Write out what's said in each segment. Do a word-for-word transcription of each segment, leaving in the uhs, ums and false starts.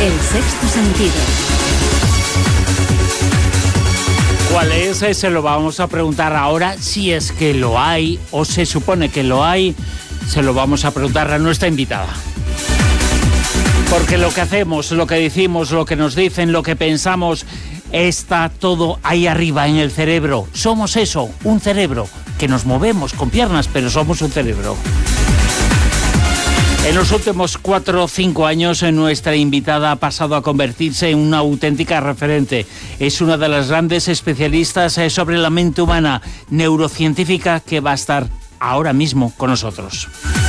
El sexto sentido. ¿Cuál es? Se lo vamos a preguntar ahora, si es que lo hay o se supone que lo hay. Se lo vamos a preguntar a nuestra invitada. Porque lo que hacemos, lo que decimos, lo que nos dicen, lo que pensamos, está todo ahí arriba en el cerebro. Somos eso, un cerebro, que nos movemos con piernas, pero somos un cerebro. En los últimos cuatro o cinco años, nuestra invitada ha pasado a convertirse en una auténtica referente. Es una de las grandes especialistas sobre la mente humana, neurocientífica, que va a estar ahora mismo con nosotros.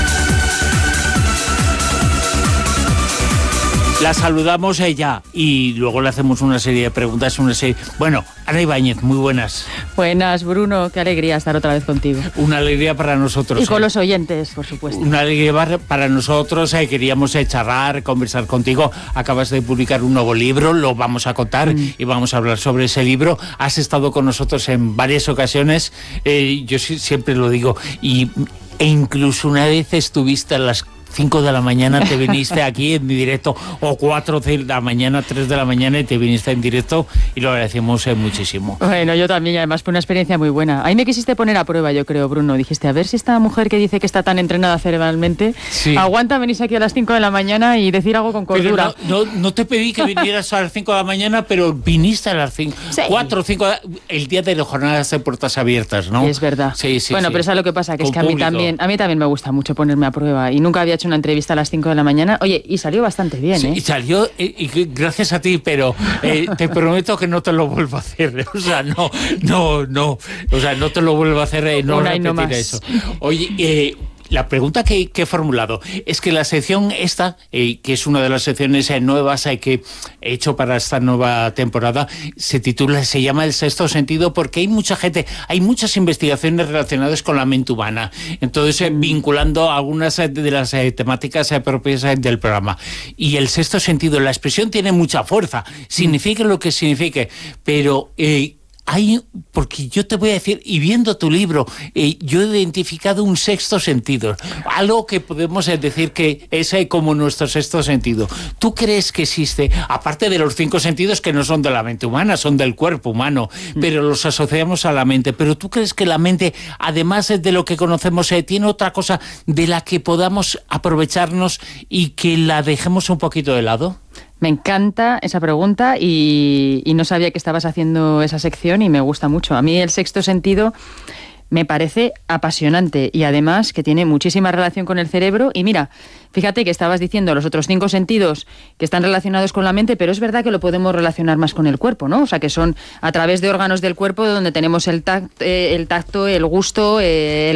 La saludamos ella y luego le hacemos una serie de preguntas, una serie... Bueno, Ana Ibáñez, muy buenas. Buenas, Bruno, qué alegría estar otra vez contigo. Una alegría para nosotros. Y con eh. los oyentes, por supuesto. Una alegría para nosotros, eh, queríamos eh, charlar, conversar contigo. Acabas de publicar un nuevo libro, lo vamos a contar mm. y vamos a hablar sobre ese libro. Has estado con nosotros en varias ocasiones, eh, yo siempre lo digo, y, e incluso una vez estuviste a las cinco de la mañana, te viniste aquí en directo, o cuatro de la mañana, tres de la mañana, y te viniste en directo, y lo agradecemos eh, muchísimo. Bueno, yo también, además fue una experiencia muy buena. Ahí me quisiste poner a prueba, yo creo, Bruno. Dijiste, a ver si esta mujer que dice que está tan entrenada cerebralmente, sí, aguanta venirse aquí a las cinco de la mañana y decir algo con cordura. No, no, no te pedí que vinieras a las cinco de la mañana, pero viniste a las cinco, sí. cuatro o cinco, el día de las jornadas de puertas abiertas, ¿no? Es verdad. Sí, sí, bueno, sí. pero ¿sabes lo que pasa? Que con es que a mí, también, a mí también me gusta mucho ponerme a prueba, y nunca había hecho una entrevista a las cinco de la mañana. Oye, y salió bastante bien, sí, ¿eh? Y salió, y, y gracias a ti, pero eh, te prometo que no te lo vuelvo a hacer. O sea, no, no, no. O sea, no te lo vuelvo a hacer, eh, no Una repetir no eso. Oye, eh, la pregunta que, que he formulado es que la sección esta, eh, que es una de las secciones eh, nuevas eh, que he hecho para esta nueva temporada, se titula, se llama El Sexto Sentido, porque hay mucha gente, hay muchas investigaciones relacionadas con la mente humana. Entonces, eh, vinculando algunas eh, de las eh, temáticas eh, propias eh, del programa. Y el sexto sentido, la expresión tiene mucha fuerza, signifique lo que signifique, pero... Eh, Hay, porque yo te voy a decir, y viendo tu libro, eh, yo he identificado un sexto sentido, algo que podemos eh, decir que es eh, como nuestro sexto sentido. ¿Tú crees que existe, aparte de los cinco sentidos que no son de la mente humana, son del cuerpo humano, pero los asociamos a la mente, pero tú crees que la mente, además de lo que conocemos, eh, tiene otra cosa de la que podamos aprovecharnos y que la dejemos un poquito de lado? Me encanta esa pregunta y, y no sabía que estabas haciendo esa sección y me gusta mucho. A mí el sexto sentido me parece apasionante y además que tiene muchísima relación con el cerebro. Y mira, fíjate que estabas diciendo los otros cinco sentidos que están relacionados con la mente, pero es verdad que lo podemos relacionar más con el cuerpo, ¿no? O sea, que son a través de órganos del cuerpo donde tenemos el tacto, el, tacto, el gusto, el